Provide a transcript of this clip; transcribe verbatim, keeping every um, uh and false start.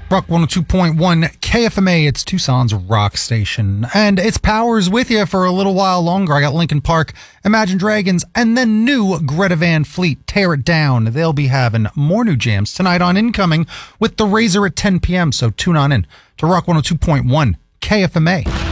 Rock one oh two point one K F M A, it's Tucson's rock station. And it's Powers with you for a little while longer. I got Linkin Park, Imagine Dragons, and then new Greta Van Fleet, Tear It Down. They'll be having more new jams tonight on Incoming with The Razor at ten p.m. So tune on in to Rock one oh two point one K F M A.